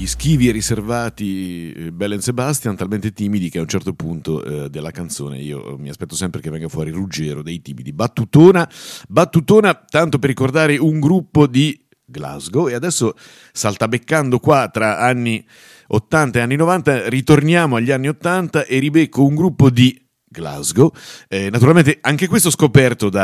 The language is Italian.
gli schivi e riservati Bell and Sebastian, talmente timidi che a un certo punto della canzone io mi aspetto sempre che venga fuori Ruggero dei timidi. Battutona, tanto per ricordare un gruppo di Glasgow, e adesso saltabeccando qua tra anni 80 e anni 90 ritorniamo agli anni 80 e ribecco un gruppo di Glasgow, naturalmente anche questo scoperto